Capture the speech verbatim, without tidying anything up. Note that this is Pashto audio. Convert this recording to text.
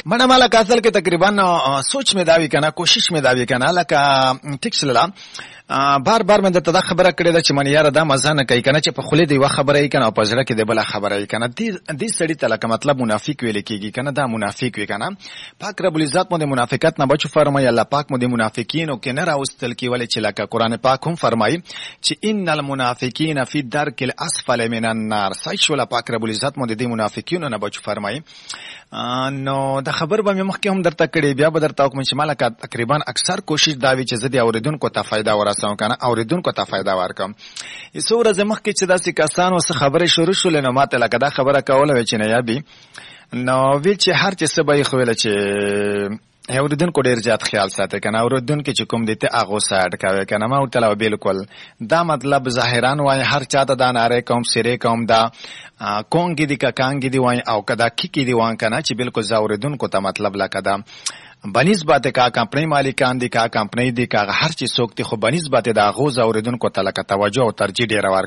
منه مالک اصل کې تقریبا سوچ مې داوي کنه کوشش مې داوي کنه لکه ټیک شللا بار بار مې د تدا خبره کړې ده چې من یاره دا مزه نه کوي کنه چې په خله دی وا خبره یې کنه او په ځړه کې دی بل خبره یې کنه دې دې سړی ته لکه مطلب منافق ویل کېږي کنه دا منافق وی کنه پاک رب العزت مو د منافقت نه بچو فرمایي الله پاک مو د منافقین او کنه راوستل کې ولې چې لکه قران پاک هم فرمایي چې ان المنافقین فی الدرک الاسفل من النار صحیح ولا پاک رب العزت مو د دې منافقینو نه بچو فرمایي نو دا خبر به مې مخکې هم درته کړې بیا به درته کوم چې مالک تقریبا اکثر کوشش دا وی چې زه د اوریدونکو ته فائدہ ورسوم کنه اوریدونکو ته فائدہ ورکم یسو ورځ مخکې چې داسې کسانو څخه خبره شروع شول نو ماته لکه دا خبره کوله و چې نه یابي نو وی چې هر څه به خو ویل چې اوریدونکو ډیر زیات خیال ساتي کنه اوریدونکو چې کوم دي ته هغه ساډ کوي کنه ما ورته لا بالکل دا مطلب ظاهران وای هر چاته دا ناره کوم سره کوم دا کونګي دي کا کانګي دي وای او کدا کیکی دي وان کنه چې بالکل زاوریدونکو ته مطلب لا کدا بنسبت کا کمپنی مالکان دي کا کمپنی دي کا هر چی څوک دي خو بنسبت دا غوز اوریدونکو ته لکه توجه او ترجیح ډیر ور